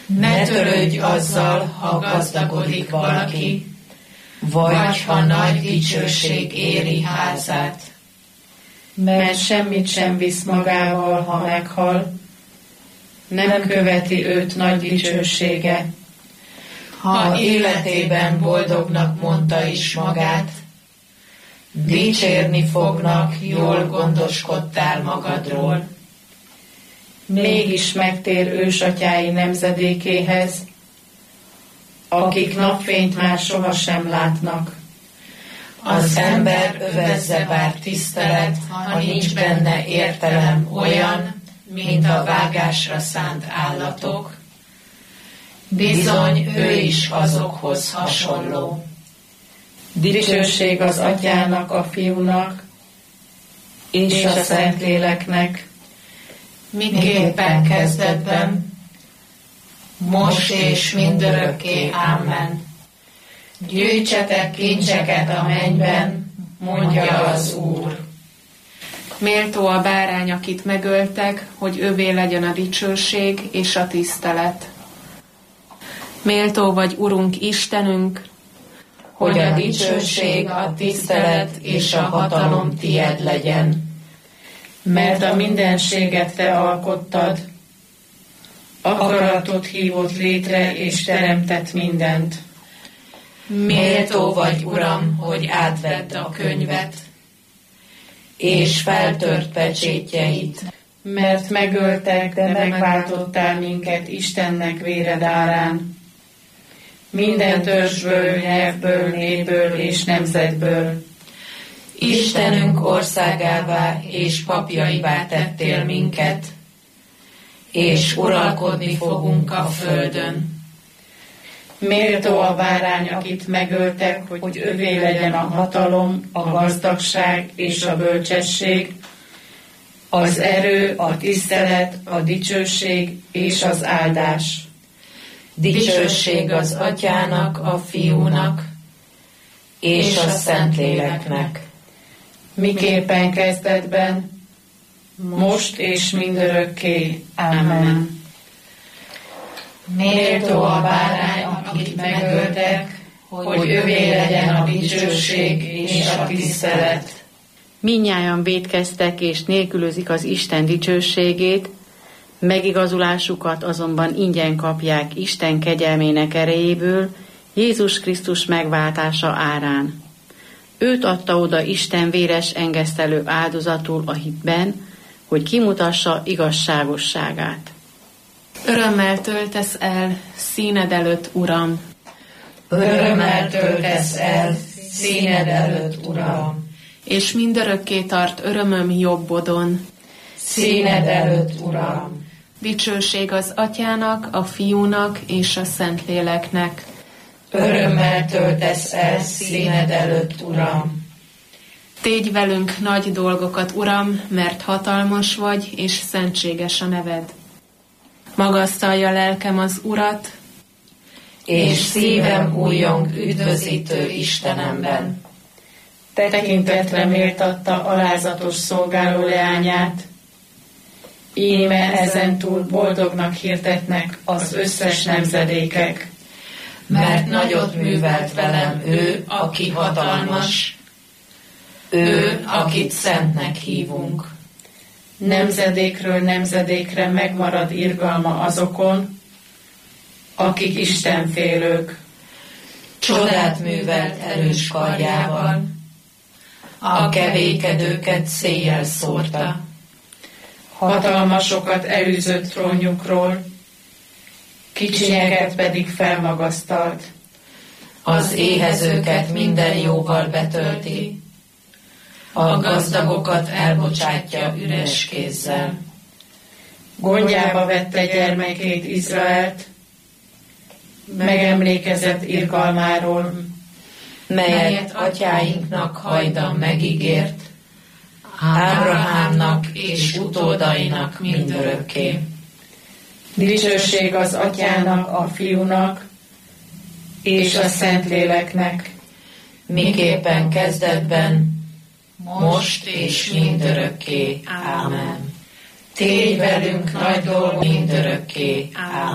Ne törődj azzal, ha gazdagodik valaki, vagy ha nagy dicsőség éri házát. Mert semmit sem visz magával, ha meghal, nem követi őt nagy dicsősége. Ha életében boldognak mondta is magát, dicsérni fognak, jól gondoskodtál magadról. Mégis megtér ősatyái nemzedékéhez, akik napfényt már sohasem látnak. Az ember övezze bár tisztelet, ha nincs benne értelem, olyan, mint a vágásra szánt állatok. Bizony, ő is azokhoz hasonló. Dicsőség az Atyának, a Fiúnak és a Szentléleknek, miképpen kezdetben, most és mindörökké. Ámen. Gyűjtsetek kincseket a mennyben, mondja az Úr. Méltó a bárány, akit megöltek, hogy övé legyen a dicsőség és a tisztelet. Méltó vagy, Urunk Istenünk, hogy a dicsőség, a tisztelet és a hatalom tied legyen. Mert a mindenséget te alkottad, akaratod hívott létre és teremtett mindent. Méltó vagy, Uram, hogy átvedd a könyvet, és feltört pecsétjeit. Mert megöltek, de megváltottál minket Istennek véred árán. Minden törzsből, nyelvből, népből és nemzetből. Istenünk országává és papjaivá tettél minket, és uralkodni fogunk a földön. Méltó a bárány, akit megöltek, hogy övé legyen a hatalom, a gazdagság és a bölcsesség, az erő, a tisztelet, a dicsőség és az áldás. Dicsőség az Atyának, a Fiúnak és a Szentléleknek. Miképpen kezdetben, most és mindörökké. Ámen. Méltó a bárány, akit megöltek, hogy övé legyen a dicsőség és a tisztelet. Mindnyájan vétkeztek és nélkülözik az Isten dicsőségét, megigazulásukat azonban ingyen kapják Isten kegyelmének erejéből, Jézus Krisztus megváltása árán. Őt adta oda Isten véres engesztelő áldozatul a hitben, hogy kimutassa igazságosságát. örömmel töltesz el színed előtt, Uram. Örömmel töltesz el színed előtt, Uram. És mindörökké tart örömöm jobbodon. Színed előtt, Uram. Dicsőség az Atyának, a Fiúnak és a Szentléleknek. Örömmel töltesz el színed előtt, Uram. Tégy velünk nagy dolgokat, Uram, mert hatalmas vagy, és szentséges a neved. Magasztalja lelkem az Urat, és szívem újjong üdvözítő Istenemben. Tekintetre méltatta alázatos szolgáló leányát, íme ezentúl boldognak hirdetnek az összes nemzedékek. Mert nagyot művelt velem ő, aki hatalmas, ő, akit szentnek hívunk. Nemzedékről nemzedékre megmarad irgalma azokon, akik istenfélők. Csodát művelt erős karjával, a kevékedőket széjjel szórta. Hatalmasokat elűzött trónjukról, kicsinyeket pedig felmagasztalt. Az éhezőket minden jóval betölti, a gazdagokat elbocsátja üres kézzel. Gondjába vette gyermekét Izraelt, megemlékezett irgalmáról, melyet atyáinknak hajdan megígért, Ábrahámnak és utódainak mindörökké. Dicsőség az Atyának, a Fiúnak és a Szentléleknek, miképpen kezdetben, most és mindörökké. Ámen. Tégy velünk nagy dolgok mindörökké. Ámen.